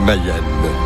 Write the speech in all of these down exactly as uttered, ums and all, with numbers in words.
Mayenne.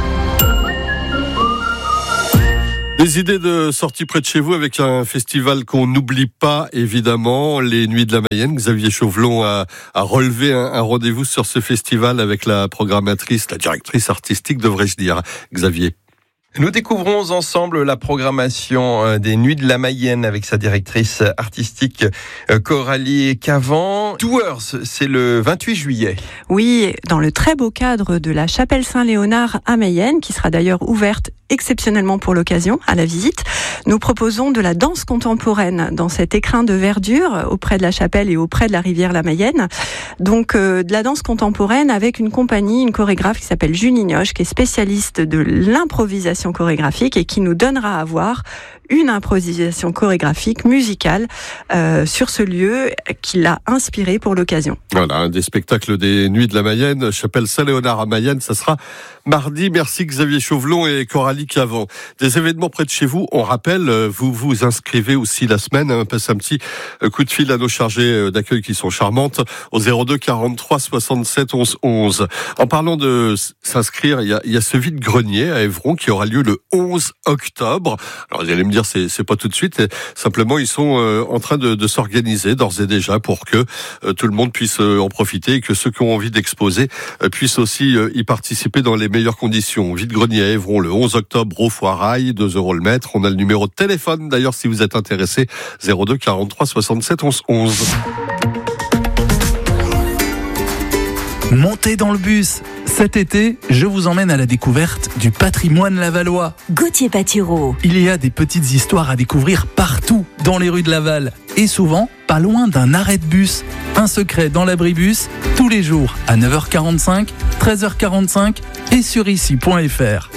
Des idées de sortie près de chez vous avec un festival qu'on n'oublie pas, évidemment, les Nuits de la Mayenne. Xavier Chauvelon a, a relevé un, un rendez-vous sur ce festival avec la programmatrice, la directrice artistique, devrais-je dire, Xavier. Nous découvrons ensemble la programmation des Nuits de la Mayenne avec sa directrice artistique Coralie Cavan. Tours, c'est le vingt-huit juillet. Oui, dans le très beau cadre de la chapelle Saint-Léonard à Mayenne, qui sera d'ailleurs ouverte exceptionnellement pour l'occasion à la visite. Nous proposons de la danse contemporaine dans cet écrin de verdure auprès de la chapelle et auprès de la rivière la Mayenne. Donc euh, de la danse contemporaine avec une compagnie, une chorégraphe qui s'appelle Julie Nioche, qui est spécialiste de l'improvisation chorégraphique et qui nous donnera à voir une improvisation chorégraphique musicale euh, sur ce lieu qui l'a inspiré pour l'occasion. Voilà, un des spectacles des Nuits de la Mayenne, chapelle Saint-Léonard à Mayenne, ça sera mardi. Merci Xavier Chauvelon et Coralie Cavan. Des événements près de chez vous, on rappelle, vous vous inscrivez aussi la semaine, hein, passe un petit coup de fil à nos chargés d'accueil qui sont charmantes au zéro deux quarante-trois soixante-sept onze onze. En parlant de s'inscrire, il y a, il y a ce vide-grenier à Évron qui aura lieu le onze octobre. Alors vous allez me dire, c'est, c'est pas tout de suite, simplement ils sont euh, en train de, de s'organiser d'ores et déjà pour que euh, tout le monde puisse euh, en profiter et que ceux qui ont envie d'exposer euh, puissent aussi euh, y participer dans les meilleures conditions. Vide-grenier à Évron le onze octobre au Foirail, deux euros le mètre. On a le numéro de téléphone d'ailleurs si vous êtes intéressé, zéro deux quarante-trois soixante-sept onze onze. Montez dans le bus. Cet été, je vous emmène à la découverte du patrimoine lavallois. Gauthier Patureau. Il y a des petites histoires à découvrir partout dans les rues de Laval et souvent pas loin d'un arrêt de bus. Un secret dans l'abribus, tous les jours à neuf heures quarante-cinq, treize heures quarante-cinq et sur ici point f r.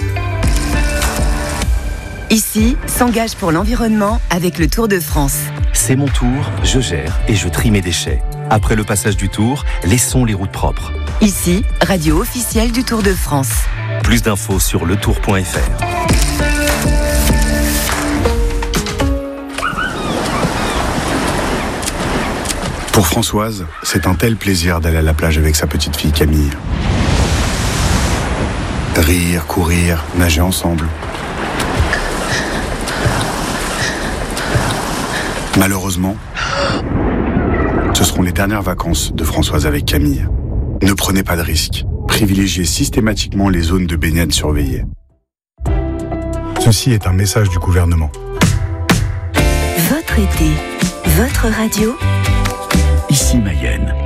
Ici s'engage pour l'environnement avec le Tour de France. C'est mon tour, je gère et je trie mes déchets. Après le passage du Tour, laissons les routes propres. Ici, radio officielle du Tour de France. Plus d'infos sur le tour point f r. Pour Françoise, c'est un tel plaisir d'aller à la plage avec sa petite fille Camille. Rire, courir, nager ensemble. Malheureusement, ce seront les dernières vacances de Françoise avec Camille. Ne prenez pas de risques. Privilégiez systématiquement les zones de baignade surveillées. Ceci est un message du gouvernement. Votre été, votre radio. Ici Mayenne.